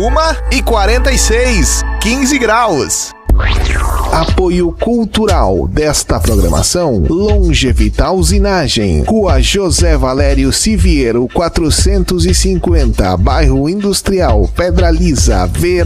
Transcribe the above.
1h46, 15 graus. Apoio cultural desta programação: Longevital Usinagem, Rua José Valério Siviero 450, Bairro Industrial, Pedra Lisa,